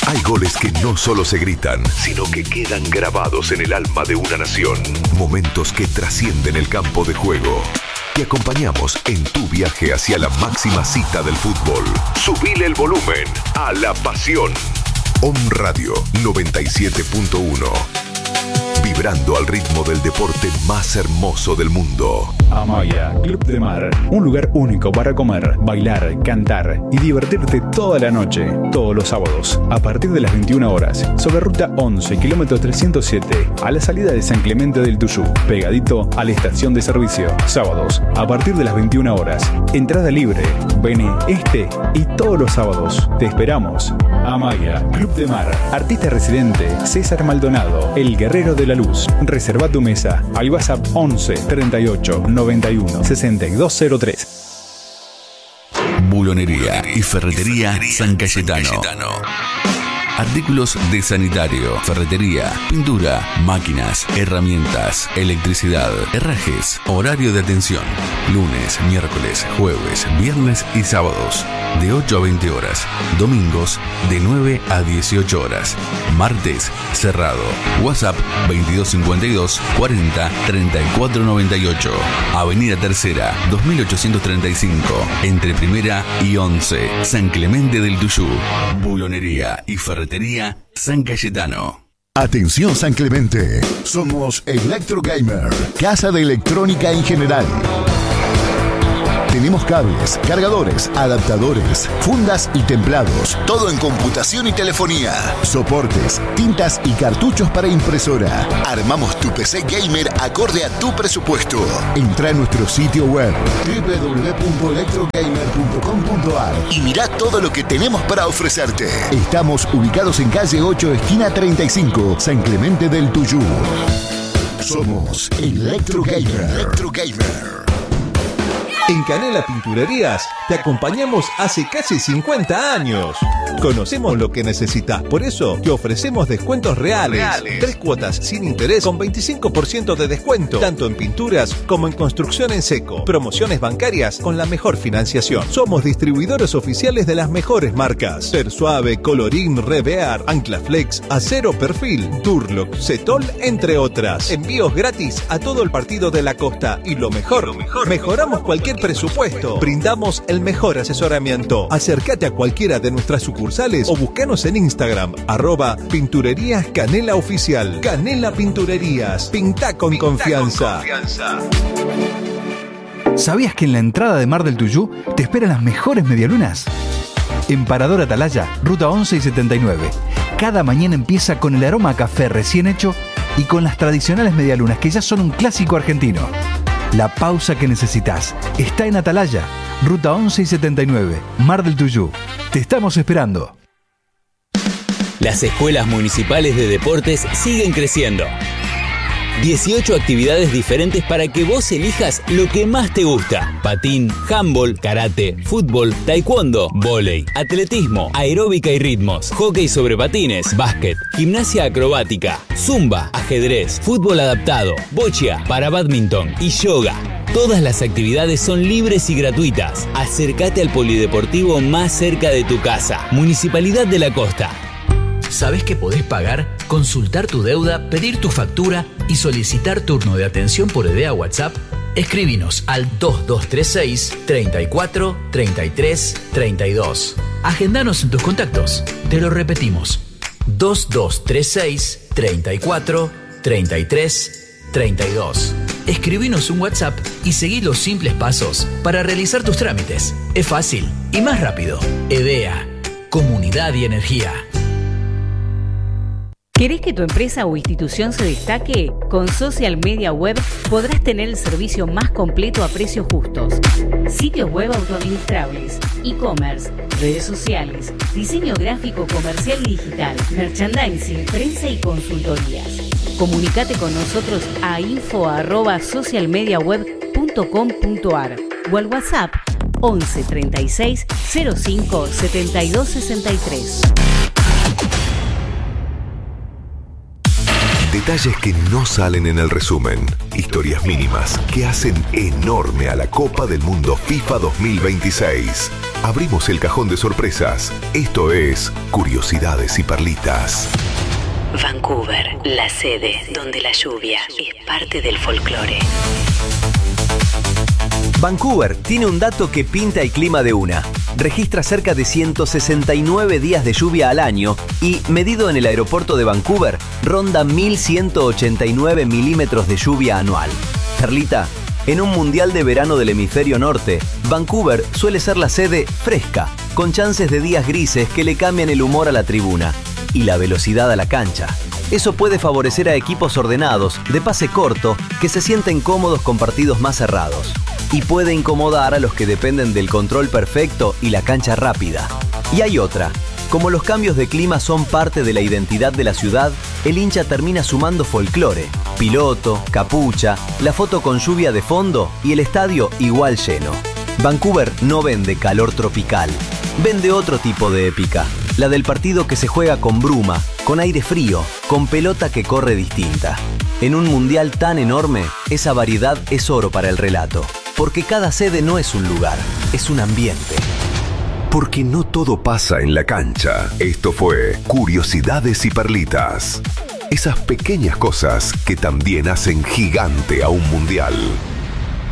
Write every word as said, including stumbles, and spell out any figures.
Hay goles que no solo se gritan, sino que quedan grabados en el alma de una nación. Momentos que trascienden el campo de juego. Te acompañamos en tu viaje hacia la máxima cita del fútbol. Subile el volumen a la pasión. Om Radio noventa y siete punto uno. Vibrando al ritmo del deporte más hermoso del mundo. Amaya, Club de Mar. Un lugar único para comer, bailar, cantar y divertirte toda la noche, todos los sábados, a partir de las veintiuna horas, sobre ruta once, kilómetro trescientos siete, a la salida de San Clemente del Tuyú, pegadito a la estación de servicio. Sábados, a partir de las veintiuna horas. Entrada libre. Vení este y todos los sábados. Te esperamos. Amaya, Club de Mar. Artista residente, César Maldonado, el guerrero de la luz. Reserva tu mesa al WhatsApp once, treinta y ocho, noventa y uno, sesenta y dos cero tres. Bulonería y ferretería San Cayetano. Artículos de sanitario, ferretería, pintura, máquinas, herramientas, electricidad, herrajes, horario de atención, lunes, miércoles, jueves, viernes y sábados, de ocho a veinte horas, domingos, de nueve a dieciocho horas, martes, cerrado, WhatsApp veintidós cincuenta y dos, cuarenta, treinta y cuatro noventa y ocho, Avenida Tercera, dos mil ochocientos treinta y cinco, entre Primera y once, San Clemente del Tuyú. Bulonería y ferretería San Cayetano. Atención San Clemente, somos Electrogamer, casa de electrónica en general. Tenemos cables, cargadores, adaptadores, fundas y templados. Todo en computación y telefonía. Soportes, tintas y cartuchos para impresora. Armamos tu P C gamer acorde a tu presupuesto. Entra a nuestro sitio web doble u doble u doble u punto electrogamer punto com punto a r y mirá todo lo que tenemos para ofrecerte. Estamos ubicados en calle ocho, esquina treinta y cinco, San Clemente del Tuyú. Somos Electrogamer. Electrogamer. En Canela Pinturerías te acompañamos hace casi cincuenta años. Conocemos lo que necesitas, por eso te ofrecemos descuentos reales. reales. Tres cuotas sin interés con veinticinco por ciento de descuento, tanto en pinturas como en construcción en seco. Promociones bancarias con la mejor financiación. Somos distribuidores oficiales de las mejores marcas: Persuave, Colorín, Revear, Anclaflex, Acero Perfil, Durlock, Cetol, entre otras. Envíos gratis a todo el partido de la costa. Y lo mejor, lo mejor mejoramos cualquier presupuesto. Brindamos el mejor asesoramiento. Acércate a cualquiera de nuestras sucursales o búscanos en Instagram, arroba Pinturerías Canela Oficial. Canela Pinturerías. Pinta con, Pinta confianza. con confianza. ¿Sabías que en la entrada de Mar del Tuyú te esperan las mejores medialunas? En Parador Atalaya, ruta once y setenta y nueve. Cada mañana empieza con el aroma a café recién hecho y con las tradicionales medialunas que ya son un clásico argentino. La pausa que necesitas está en Atalaya, ruta once y setenta y nueve, Mar del Tuyú. Te estamos esperando. Las escuelas municipales de deportes siguen creciendo. dieciocho actividades diferentes para que vos elijas lo que más te gusta. Patín, handball, karate, fútbol, taekwondo, vóley, atletismo, aeróbica y ritmos, hockey sobre patines, básquet, gimnasia acrobática, zumba, ajedrez, fútbol adaptado, bocha, para badminton y yoga. Todas las actividades son libres y gratuitas. Acércate al polideportivo más cerca de tu casa. Municipalidad de la Costa. ¿Sabés que podés pagar, consultar tu deuda, pedir tu factura y solicitar turno de atención por E D A WhatsApp? Escribinos al dos dos tres seis, treinta y cuatro, treinta y tres, treinta y dos. Agendanos en tus contactos. Te lo repetimos. dos dos tres seis, treinta y cuatro, treinta y tres, treinta y dos. Escribinos un WhatsApp y seguí los simples pasos para realizar tus trámites. Es fácil y más rápido. E D A, Comunidad y Energía. ¿Querés que tu empresa o institución se destaque? Con Social Media Web podrás tener el servicio más completo a precios justos. Sitios web autoadministrables, e-commerce, redes sociales, diseño gráfico comercial y digital, merchandising, prensa y consultorías. Comunicate con nosotros a info arroba socialmediaweb punto com punto a r o al WhatsApp once treinta y seis, cero cinco, setenta y dos sesenta y tres. Detalles que no salen en el resumen. Historias mínimas que hacen enorme a la Copa del Mundo FIFA dos mil veintiséis. abrimos el cajón de sorpresas. Esto es Curiosidades y Perlitas. Vancouver, la sede donde la lluvia es parte del folclore. Vancouver tiene un dato que pinta el clima de una. Registra cerca de ciento sesenta y nueve días de lluvia al año y, medido en el aeropuerto de Vancouver, ronda mil ciento ochenta y nueve milímetros de lluvia anual. Perlita, en un mundial de verano del hemisferio norte, Vancouver suele ser la sede fresca, con chances de días grises que le cambian el humor a la tribuna y la velocidad a la cancha. Eso puede favorecer a equipos ordenados, de pase corto, que se sienten cómodos con partidos más cerrados. Y puede incomodar a los que dependen del control perfecto y la cancha rápida. Y hay otra. Como los cambios de clima son parte de la identidad de la ciudad, el hincha termina sumando folclore. Piloto, capucha, la foto con lluvia de fondo y el estadio igual lleno. Vancouver no vende calor tropical. Vende otro tipo de épica. La del partido que se juega con bruma, con aire frío, con pelota que corre distinta. En un mundial tan enorme, esa variedad es oro para el relato. Porque cada sede no es un lugar, es un ambiente. Porque no todo pasa en la cancha. Esto fue Curiosidades y Perlitas. Esas pequeñas cosas que también hacen gigante a un mundial.